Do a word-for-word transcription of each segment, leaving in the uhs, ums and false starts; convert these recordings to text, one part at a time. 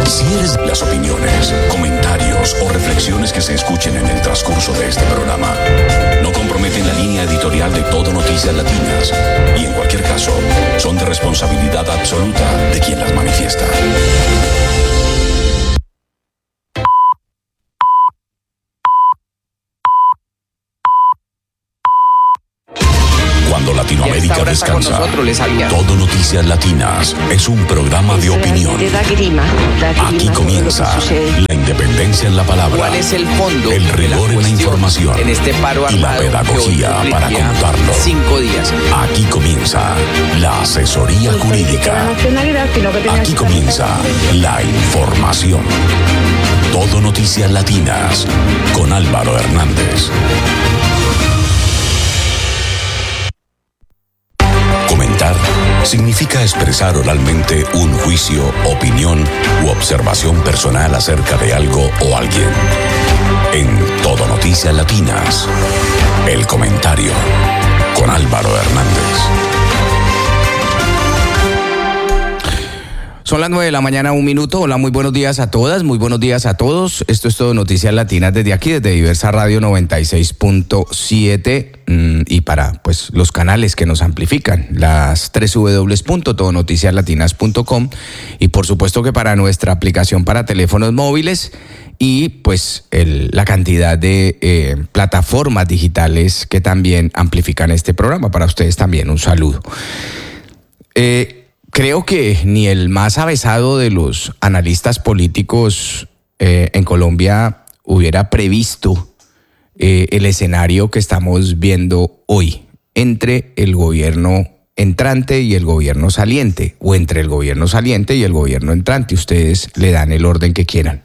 Si eres las opiniones, comentarios o reflexiones que se escuchen en el transcurso de este programa no comprometen la línea editorial de Todo Noticias Latinas y en cualquier caso son de responsabilidad absoluta de quien las manifiesta. Cuando Latinoamérica descansa, Todo Noticias Latinas es un programa de opinión. Aquí comienza la independencia en la palabra, ¿cuál es el fondo, el rigor en la información en este paro y la armado pedagogía que para contarlo? Cinco días. Aquí comienza la asesoría jurídica. Aquí comienza la información. Todo Noticias Latinas con Álvaro Hernández. Comentar significa expresar oralmente un juicio, opinión u observación personal acerca de algo o alguien. En Todo Noticias Latinas, el comentario con Álvaro Hernández. Son las nueve de la mañana, un minuto. Hola, muy buenos días a todas, muy buenos días a todos. Esto es Todo Noticias Latinas desde aquí, desde Diversa Radio noventa y seis punto siete mmm, y para pues los canales que nos amplifican, las doble u doble u doble u punto todo noticias latinas punto com y por supuesto que para nuestra aplicación para teléfonos móviles y pues el, la cantidad de eh, plataformas digitales que también amplifican este programa. Para ustedes también un saludo. Eh, Creo que ni el más avesado de los analistas políticos eh, en Colombia hubiera previsto eh, el escenario que estamos viendo hoy entre el gobierno entrante y el gobierno saliente, o entre el gobierno saliente y el gobierno entrante. Ustedes le dan el orden que quieran.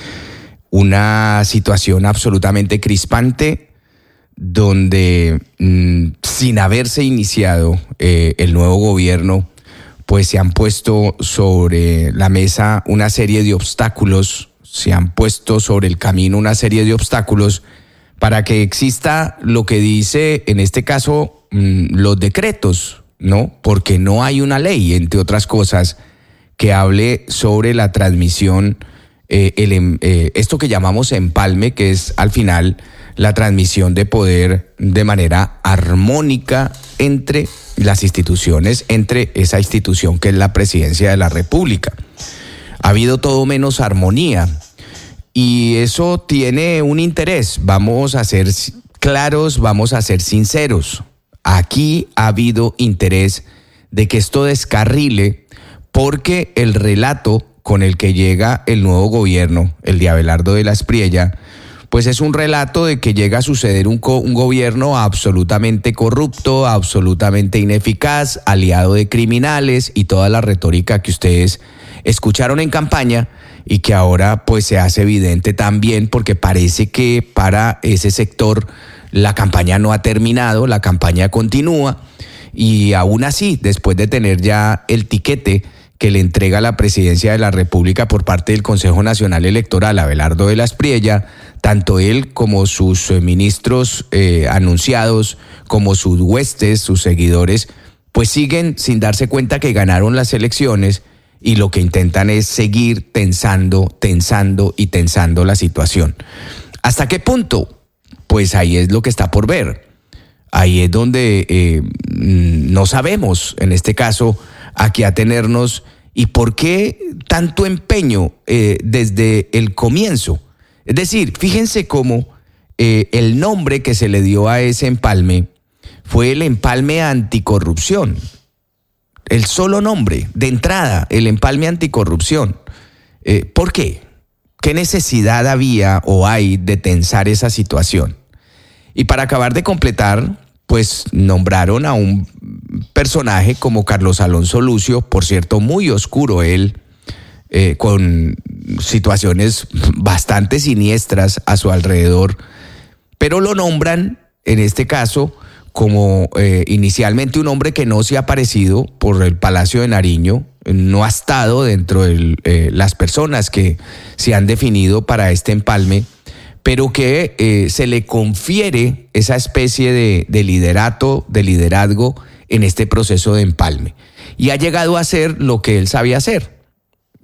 Una situación absolutamente crispante donde mmm, sin haberse iniciado eh, el nuevo gobierno, pues se han puesto sobre la mesa una serie de obstáculos, se han puesto sobre el camino una serie de obstáculos para que exista lo que dice, en este caso, mmm, los decretos, ¿no? Porque no hay una ley, entre otras cosas, que hable sobre la transmisión, eh, el, eh, esto que llamamos empalme, que es al final la transmisión de poder de manera armónica entre las instituciones, entre esa institución que es la Presidencia de la República. Ha habido todo menos armonía y eso tiene un interés. Vamos a ser claros, vamos a ser sinceros. Aquí ha habido interés de que esto descarrile porque el relato con el que llega el nuevo gobierno, el de Abelardo de la Espriella, pues es un relato de que llega a suceder un, co- un gobierno absolutamente corrupto, absolutamente ineficaz, aliado de criminales y toda la retórica que ustedes escucharon en campaña y que ahora pues se hace evidente también porque parece que para ese sector la campaña no ha terminado, la campaña continúa y aún así, después de tener ya el tiquete que le entrega la Presidencia de la República por parte del Consejo Nacional Electoral a Abelardo de la Espriella, tanto él como sus ministros eh, anunciados, como sus huestes, sus seguidores, pues siguen sin darse cuenta que ganaron las elecciones y lo que intentan es seguir tensando, tensando y tensando la situación. ¿Hasta qué punto? Pues ahí es lo que está por ver. Ahí es donde eh, no sabemos, en este caso, a qué atenernos y por qué tanto empeño eh, desde el comienzo. Es decir, fíjense cómo eh, el nombre que se le dio a ese empalme fue el empalme anticorrupción. El solo nombre, de entrada, el empalme anticorrupción. Eh, ¿Por qué? ¿Qué necesidad había o hay de tensar esa situación? Y para acabar de completar, pues nombraron a un personaje como Carlos Alonso Lucio, por cierto, muy oscuro él, eh, con situaciones bastante siniestras a su alrededor, pero lo nombran, en este caso, como eh, inicialmente un hombre que no se ha aparecido por el Palacio de Nariño, no ha estado dentro de eh, las personas que se han definido para este empalme, pero que eh, se le confiere esa especie de, de liderato, de liderazgo en este proceso de empalme. Y ha llegado a hacer lo que él sabía hacer, ¿no?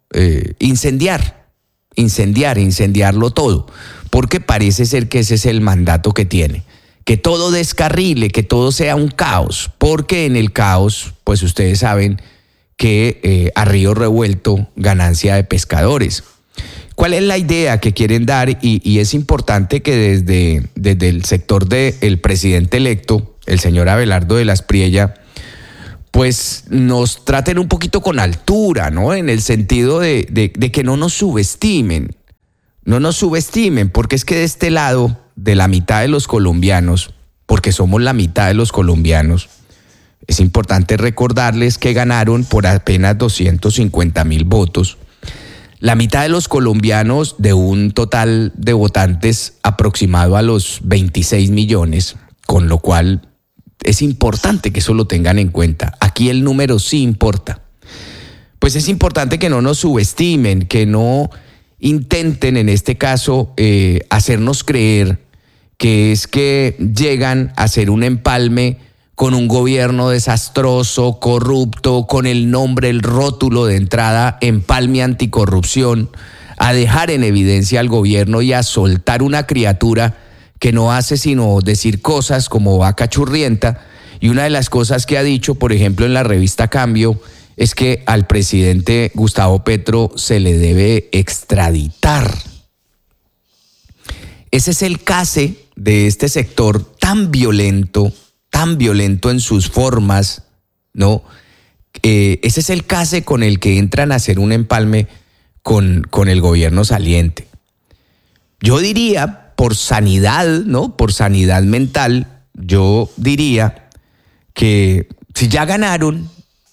eh, incendiar, incendiar, incendiarlo todo, porque parece ser que ese es el mandato que tiene. Que todo descarrile, que todo sea un caos, porque en el caos, pues ustedes saben que eh, a río revuelto, ganancia de pescadores. ¿Cuál es la idea que quieren dar? Y, y es importante que desde, desde el sector del presidente electo, el señor Abelardo de la Espriella, pues nos traten un poquito con altura, ¿no? En el sentido de, de, de que no nos subestimen, no nos subestimen, porque es que de este lado, de la mitad de los colombianos, porque somos la mitad de los colombianos, es importante recordarles que ganaron por apenas doscientos cincuenta mil votos. La mitad de los colombianos, de un total de votantes aproximado a los veintiséis millones, con lo cual es importante que eso lo tengan en cuenta. Aquí el número sí importa. Pues es importante que no nos subestimen, que no intenten en este caso eh, hacernos creer que es que llegan a hacer un empalme con un gobierno desastroso, corrupto, con el nombre, el rótulo de entrada, empalme anticorrupción, a dejar en evidencia al gobierno y a soltar una criatura que no hace sino decir cosas como vaca churrienta. Y una de las cosas que ha dicho, por ejemplo, en la revista Cambio, es que al presidente Gustavo Petro se le debe extraditar. Ese es el case de este sector tan violento, tan violento en sus formas, ¿no? Eh, ese es el case con el que entran a hacer un empalme con, con el gobierno saliente. Yo diría, por sanidad, ¿no? Por sanidad mental, yo diría que si ya ganaron,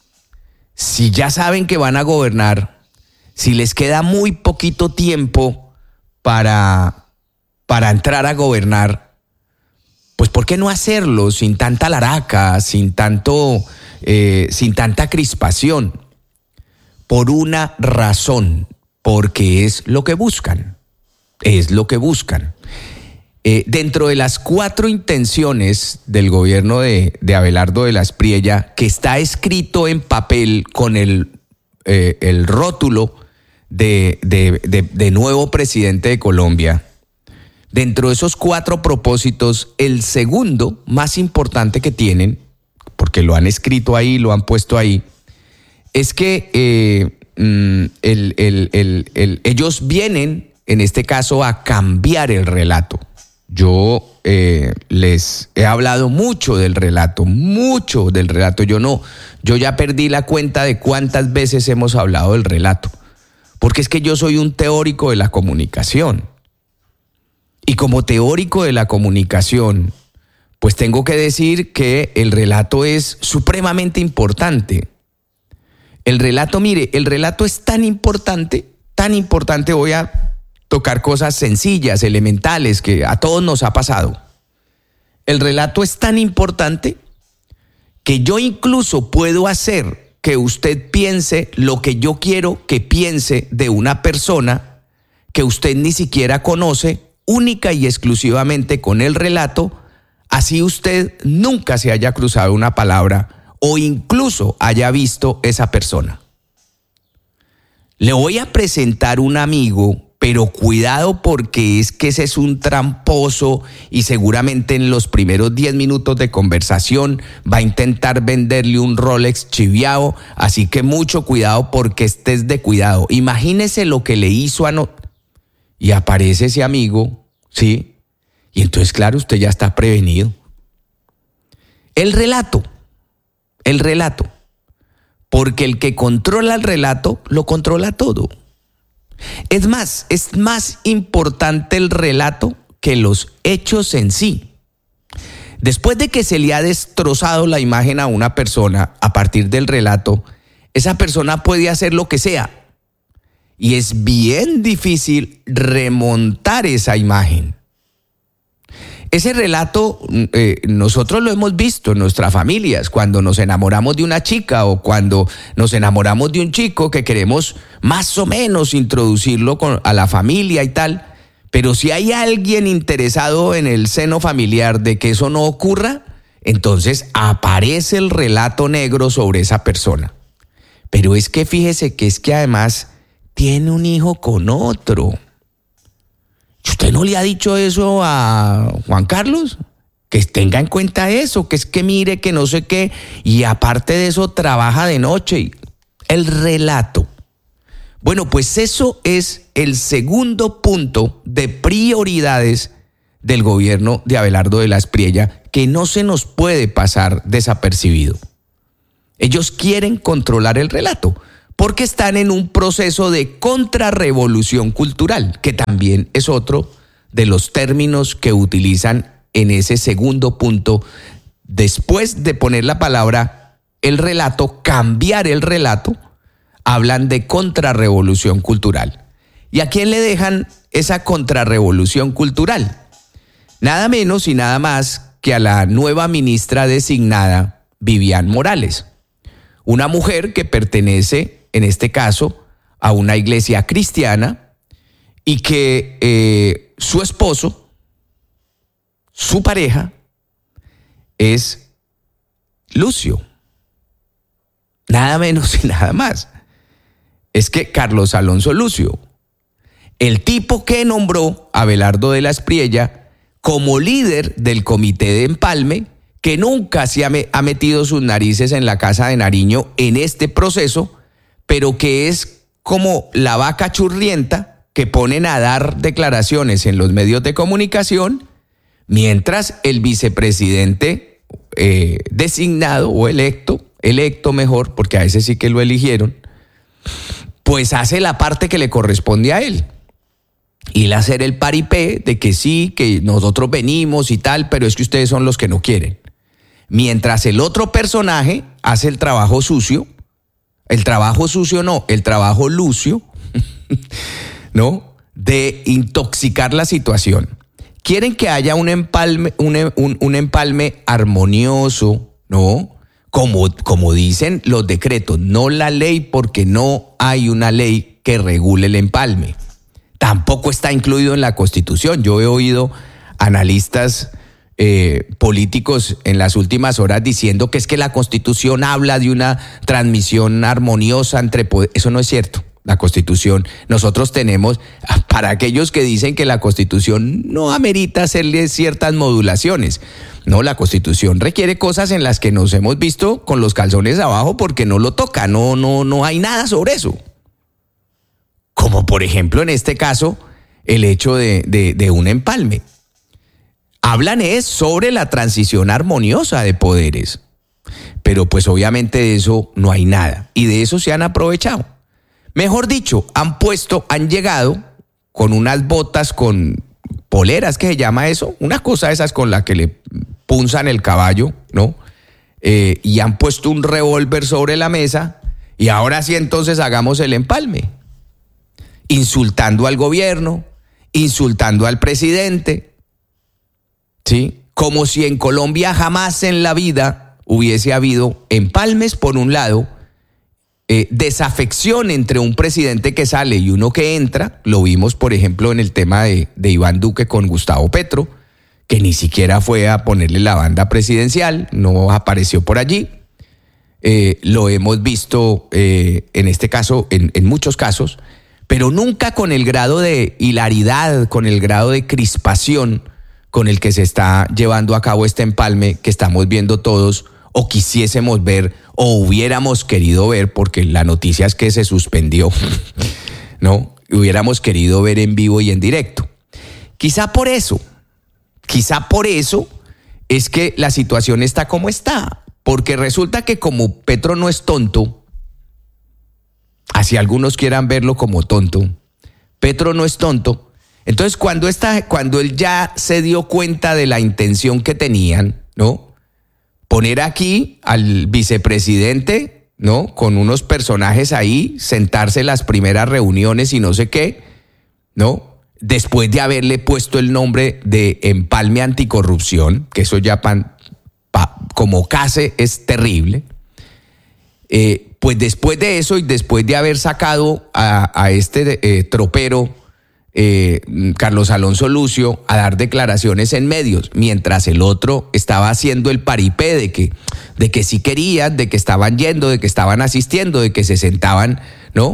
si ya saben que van a gobernar, si les queda muy poquito tiempo para... para entrar a gobernar, pues ¿por qué no hacerlo sin tanta laraca, sin tanto, eh, sin tanta crispación? Por una razón, porque es lo que buscan, es lo que buscan. Eh, dentro de las cuatro intenciones del gobierno de, de Abelardo de la Espriella, que está escrito en papel con el, eh, el rótulo de, de, de, de nuevo presidente de Colombia, dentro de esos cuatro propósitos, el segundo más importante que tienen, porque lo han escrito ahí, lo han puesto ahí, es que eh, el, el, el, el, ellos vienen, en este caso, a cambiar el relato. Yo eh, les he hablado mucho del relato, mucho del relato. Yo no, yo ya perdí la cuenta de cuántas veces hemos hablado del relato, porque es que yo soy un teórico de la comunicación. Y como teórico de la comunicación, pues tengo que decir que el relato es supremamente importante. El relato, mire, el relato es tan importante, tan importante, voy a tocar cosas sencillas, elementales, que a todos nos ha pasado. El relato es tan importante que yo incluso puedo hacer que usted piense lo que yo quiero que piense de una persona que usted ni siquiera conoce, única y exclusivamente con el relato, así usted nunca se haya cruzado una palabra o incluso haya visto esa persona. Le voy a presentar un amigo, pero cuidado porque es que ese es un tramposo y seguramente en los primeros diez minutos de conversación va a intentar venderle un Rolex chiviao, así que mucho cuidado porque estés de cuidado. Imagínese lo que le hizo a... No- y aparece ese amigo, ¿sí? Y entonces, claro, usted ya está prevenido. El relato, el relato, porque el que controla el relato, lo controla todo. Es más, es más importante el relato que los hechos en sí. Después de que se le ha destrozado la imagen a una persona a partir del relato, esa persona puede hacer lo que sea. Y es bien difícil remontar esa imagen. Ese relato eh, nosotros lo hemos visto en nuestras familias, cuando nos enamoramos de una chica o cuando nos enamoramos de un chico que queremos más o menos introducirlo con, a la familia y tal. Pero si hay alguien interesado en el seno familiar de que eso no ocurra, entonces aparece el relato negro sobre esa persona. Pero es que fíjese que es que además tiene un hijo con otro. ¿Usted no le ha dicho eso a Juan Carlos? Que tenga en cuenta eso, que es que mire que no sé qué, y aparte de eso trabaja de noche. El relato. Bueno, pues eso es el segundo punto de prioridades del gobierno de Abelardo de la Espriella, que no se nos puede pasar desapercibido. Ellos quieren controlar el relato, porque están en un proceso de contrarrevolución cultural, que también es otro de los términos que utilizan en ese segundo punto. Después de poner la palabra el relato, cambiar el relato, hablan de contrarrevolución cultural. ¿Y a quién le dejan esa contrarrevolución cultural? Nada menos y nada más que a la nueva ministra designada, Vivian Morales. Una mujer que pertenece, en este caso, a una iglesia cristiana y que eh, su esposo, su pareja, es Lucio. Nada menos y nada más. Es que Carlos Alonso Lucio, el tipo que nombró a Abelardo de la Espriella como líder del comité de empalme, que nunca se ha, me, ha metido sus narices en la Casa de Nariño en este proceso, pero que es como la vaca churrienta que ponen a dar declaraciones en los medios de comunicación, mientras el vicepresidente eh, designado o electo, electo mejor, porque a ese sí que lo eligieron, pues hace la parte que le corresponde a él. Y el hacer el paripé de que sí, que nosotros venimos y tal, pero es que ustedes son los que no quieren. Mientras el otro personaje hace el trabajo sucio, el trabajo sucio no, el trabajo lucio, ¿no? De intoxicar la situación. Quieren que haya un empalme, un, un, un empalme armonioso, ¿no? Como, como dicen los decretos, no la ley, porque no hay una ley que regule el empalme. Tampoco está incluido en la Constitución. Yo he oído analistas eh, políticos en las últimas horas diciendo que es que la Constitución habla de una transmisión armoniosa entre poderes. Eso no es cierto. La Constitución, nosotros tenemos, para aquellos que dicen que la Constitución no amerita hacerle ciertas modulaciones, no, la Constitución requiere cosas en las que nos hemos visto con los calzones abajo porque no lo toca, no, no, no hay nada sobre eso. Como por ejemplo en este caso, el hecho de, de, de un empalme. Hablan es sobre la transición armoniosa de poderes, pero pues obviamente de eso no hay nada y de eso se han aprovechado. Mejor dicho, han puesto, han llegado con unas botas con poleras, ¿qué se llama eso? Una cosa esas con la que le punzan el caballo, ¿no? Eh, y han puesto un revólver sobre la mesa y ahora sí entonces hagamos el empalme. Insultando al gobierno, insultando al presidente, ¿sí? Como si en Colombia jamás en la vida hubiese habido empalmes por un lado, Eh, desafección entre un presidente que sale y uno que entra. Lo vimos, por ejemplo, en el tema de, de Iván Duque con Gustavo Petro, que ni siquiera fue a ponerle la banda presidencial, no apareció por allí. Eh, lo hemos visto eh, en este caso, en, en muchos casos, pero nunca con el grado de hilaridad, con el grado de crispación con el que se está llevando a cabo este empalme que estamos viendo todos, o quisiésemos ver, o hubiéramos querido ver, porque la noticia es que se suspendió, ¿no? Hubiéramos querido ver en vivo y en directo. Quizá por eso, quizá por eso es que la situación está como está, porque resulta que como Petro no es tonto, así algunos quieran verlo como tonto, Petro no es tonto, entonces cuando, está, cuando él ya se dio cuenta de la intención que tenían, ¿no? Poner aquí al vicepresidente, ¿no? Con unos personajes ahí, sentarse en las primeras reuniones y no sé qué, ¿no? Después de haberle puesto el nombre de empalme anticorrupción, que eso ya pan, pa, como case es terrible, eh, pues después de eso y después de haber sacado a, a este eh, tropero, Eh, Carlos Alonso Lucio, a dar declaraciones en medios, mientras el otro estaba haciendo el paripé de que, de que sí querían, de que estaban yendo, de que estaban asistiendo, de que se sentaban, ¿no?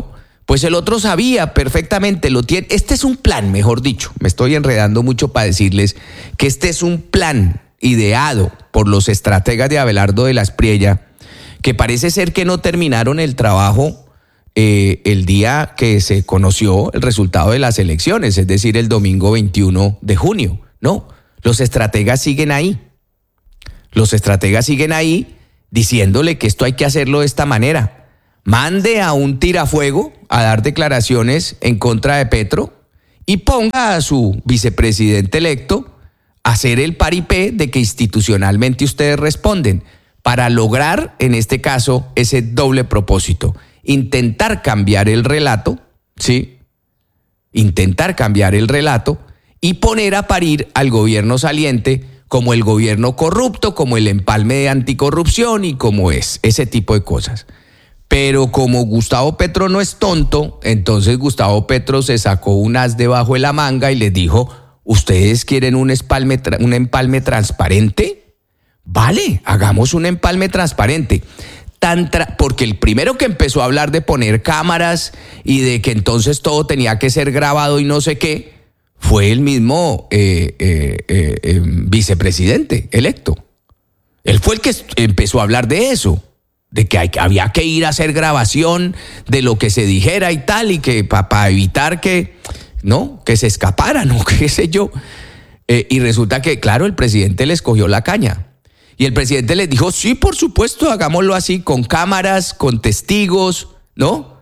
Pues el otro sabía perfectamente, lo tiene. Este es un plan, mejor dicho. Me estoy enredando mucho para decirles que este es un plan ideado por los estrategas de Abelardo de la Espriella, que parece ser que no terminaron el trabajo eh, el día que se conoció el resultado de las elecciones, es decir, el domingo veintiuno de junio. No, los estrategas siguen ahí. Los estrategas siguen ahí diciéndole que esto hay que hacerlo de esta manera. Mande a un tirafuego a dar declaraciones en contra de Petro y ponga a su vicepresidente electo a hacer el paripé de que institucionalmente ustedes responden para lograr, en este caso, ese doble propósito. Intentar cambiar el relato, ¿sí? Intentar cambiar el relato y poner a parir al gobierno saliente como el gobierno corrupto, como el empalme de anticorrupción y como es, ese tipo de cosas. Pero como Gustavo Petro no es tonto, entonces Gustavo Petro se sacó un as debajo de la manga y les dijo, ¿ustedes quieren un empalme, un empalme transparente? Vale, hagamos un empalme transparente. Tan tra- porque el primero que empezó a hablar de poner cámaras y de que entonces todo tenía que ser grabado y no sé qué, fue el mismo eh, eh, eh, eh, vicepresidente electo. Él fue el que empezó a hablar de eso. De que hay, había que ir a hacer grabación de lo que se dijera y tal, y que para pa evitar que, ¿no? que se escaparan o qué sé yo. Eh, y resulta que, claro, el presidente les cogió la caña. Y el presidente les dijo, sí, por supuesto, hagámoslo así, con cámaras, con testigos, ¿no?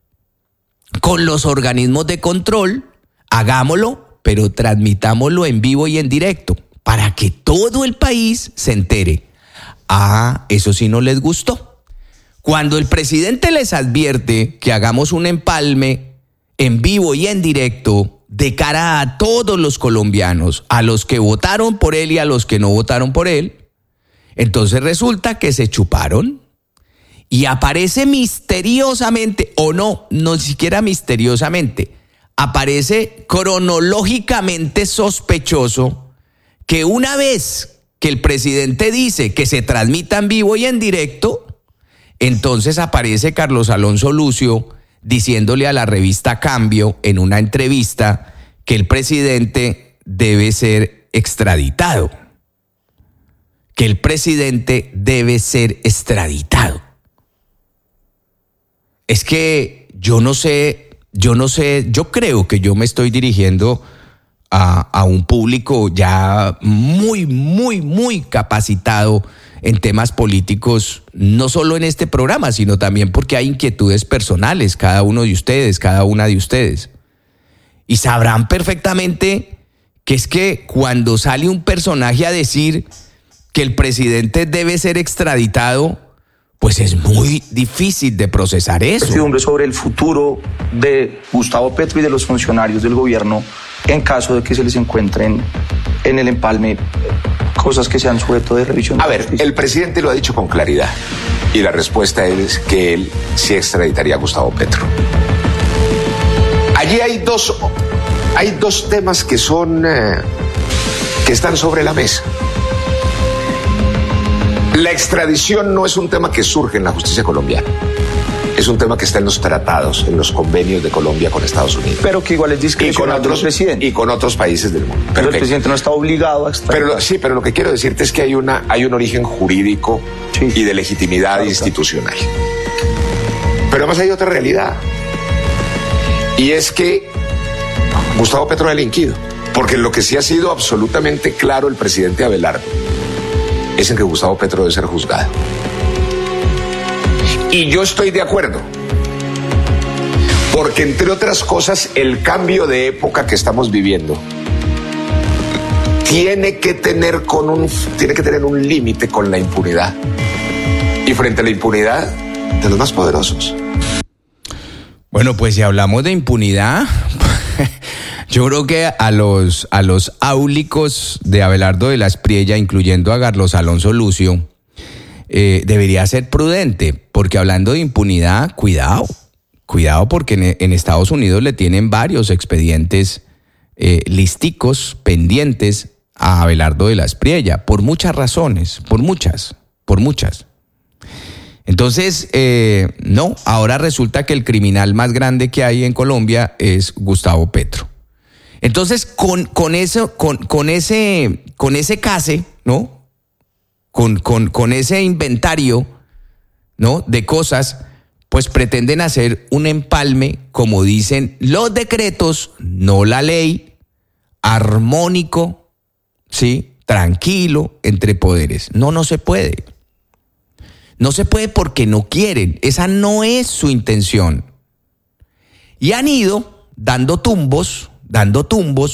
Con los organismos de control, hagámoslo, pero transmitámoslo en vivo y en directo, para que todo el país se entere. Ah, eso sí no les gustó. Cuando el presidente les advierte que hagamos un empalme en vivo y en directo de cara a todos los colombianos, a los que votaron por él y a los que no votaron por él, entonces resulta que se chuparon y aparece misteriosamente, o no, no siquiera misteriosamente, aparece cronológicamente sospechoso que una vez que el presidente dice que se transmita en vivo y en directo, entonces aparece Carlos Alonso Lucio diciéndole a la revista Cambio en una entrevista que el presidente debe ser extraditado. Que el presidente debe ser extraditado. Es que yo no sé, yo no sé, yo creo que yo me estoy dirigiendo a, a un público ya muy, muy, muy capacitado en temas políticos, no solo en este programa, sino también porque hay inquietudes personales, cada uno de ustedes, cada una de ustedes. Y sabrán perfectamente que es que cuando sale un personaje a decir que el presidente debe ser extraditado, pues es muy difícil de procesar eso. Incertidumbre sobre el futuro de Gustavo Petro y de los funcionarios del gobierno en caso de que se les encuentren en el empalme cosas que sean sujeto de revisión. A ver, el presidente lo ha dicho con claridad y la respuesta es que él sí extraditaría a Gustavo Petro. Allí hay dos, hay dos temas que son, eh, que están sobre la mesa. La extradición no es un tema que surge en la justicia colombiana. Es un tema que está en los tratados, en los convenios de Colombia con Estados Unidos. Pero que igual es discrecional del presidente. Y con otros países del mundo. Pero el presidente no está obligado a extraditar. Pero sí, pero lo que quiero decirte es que hay una, hay un origen jurídico sí. y de legitimidad claro, institucional. Claro. Pero además hay otra realidad. Y es que Gustavo Petro ha delinquido. Porque lo que sí ha sido absolutamente claro el presidente Abelardo es en que Gustavo Petro debe ser juzgado. Y yo estoy de acuerdo, porque entre otras cosas el cambio de época que estamos viviendo tiene que tener con un tiene que tener un límite con la impunidad y frente a la impunidad de los más poderosos. Bueno, pues si hablamos de impunidad, yo creo que a los a los áulicos de Abelardo de la Espriella, incluyendo a Carlos Alonso Lucio, Eh, debería ser prudente, porque hablando de impunidad, cuidado, cuidado porque en, en Estados Unidos le tienen varios expedientes eh, listicos, pendientes a Abelardo de la Espriella, por muchas razones, por muchas, por muchas. Entonces, eh, no, ahora resulta que el criminal más grande que hay en Colombia es Gustavo Petro. Entonces, con, con, eso, con, con, ese, con ese case, ¿no? Con, con, con ese inventario, ¿no? De cosas, pues pretenden hacer un empalme, como dicen los decretos, no la ley, armónico, ¿sí? Tranquilo, entre poderes. No, no se puede. No se puede porque no quieren. Esa no es su intención. Y han ido dando tumbos, dando tumbos